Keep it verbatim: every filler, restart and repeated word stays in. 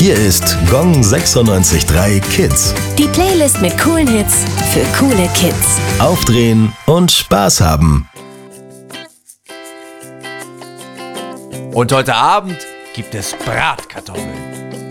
Hier ist Gong sechsundneunzig Komma drei Kids. Die Playlist mit coolen Hits für coole Kids. Aufdrehen und Spaß haben. Und heute Abend gibt es Bratkartoffeln.